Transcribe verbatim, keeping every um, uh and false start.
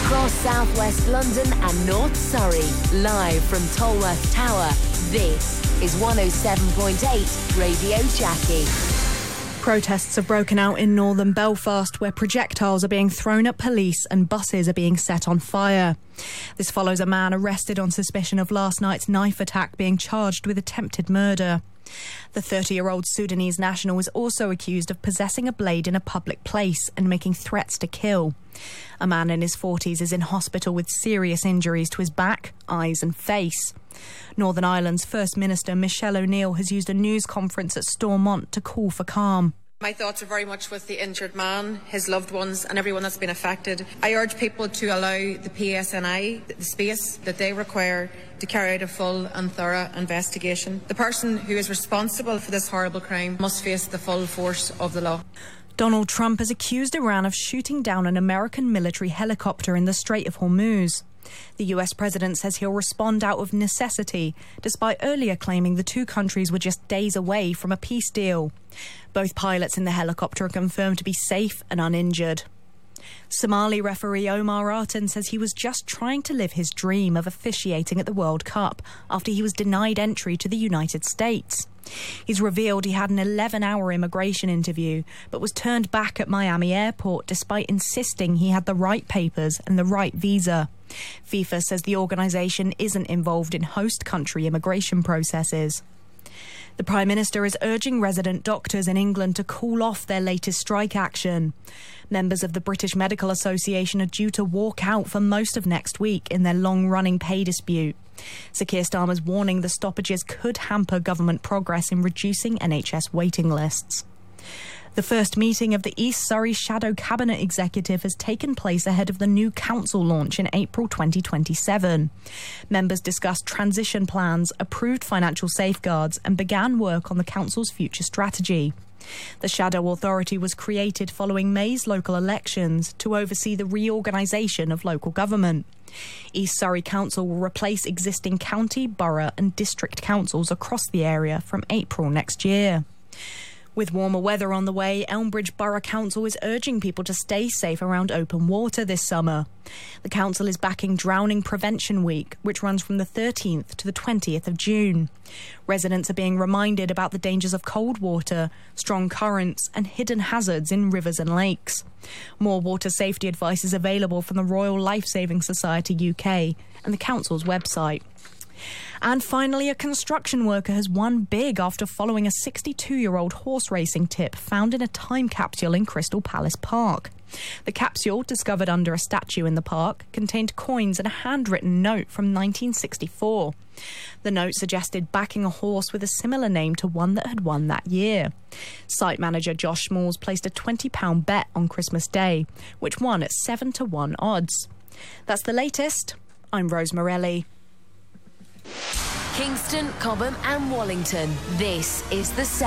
Across southwest London and North Surrey, live from Tolworth Tower, this is one oh seven point eight Radio Jackie. Protests have broken out in northern Belfast, where projectiles are being thrown at police and buses are being set on fire. This follows a man arrested on suspicion of last night's knife attack being charged with attempted murder. The thirty-year-old Sudanese national was also accused of possessing a blade in a public place and making threats to kill. A man in his forties is in hospital with serious injuries to his back, eyes and face. Northern Ireland's First Minister Michelle O'Neill has used a news conference at Stormont to call for calm. My thoughts are very much with the injured man, his loved ones and everyone that's been affected. I urge people to allow the P S N I the space that they require to carry out a full and thorough investigation. The person who is responsible for this horrible crime must face the full force of the law. Donald Trump has accused Iran of shooting down an American military helicopter in the Strait of Hormuz. The U S president says he'll respond out of necessity, despite earlier claiming the two countries were just days away from a peace deal. Both pilots in the helicopter are confirmed to be safe and uninjured. Somali referee Omar Artan says he was just trying to live his dream of officiating at the World Cup after he was denied entry to the United States. He's revealed he had an eleven-hour immigration interview, but was turned back at Miami airport despite insisting he had the right papers and the right visa. FIFA says the organisation isn't involved in host country immigration processes. The Prime Minister is urging resident doctors in England to cool off their latest strike action. Members of the British Medical Association are due to walk out for most of next week in their long-running pay dispute. Sir Keir Starmer's warning the stoppages could hamper government progress in reducing N H S waiting lists. The first meeting of the East Surrey Shadow Cabinet Executive has taken place ahead of the new council launch in April twenty twenty-seven. Members discussed transition plans, approved financial safeguards and began work on the council's future strategy. The Shadow Authority was created following May's local elections to oversee the reorganisation of local government. East Surrey Council will replace existing county, borough and district councils across the area from April next year. With warmer weather on the way, Elmbridge Borough Council is urging people to stay safe around open water this summer. The council is backing Drowning Prevention Week, which runs from the thirteenth to the twentieth of June. Residents are being reminded about the dangers of cold water, strong currents and hidden hazards in rivers and lakes. More water safety advice is available from the Royal Lifesaving Society U K and the council's website. And finally, a construction worker has won big after following a sixty-two-year-old horse racing tip found in a time capsule in Crystal Palace Park. The capsule, discovered under a statue in the park, contained coins and a handwritten note from nineteen sixty-four. The note suggested backing a horse with a similar name to one that had won that year. Site manager Josh Smalls placed a twenty pound bet on Christmas Day, which won at seven to one odds. That's the latest. I'm Rose Morelli. Kingston, Cobham and Wallington, this is the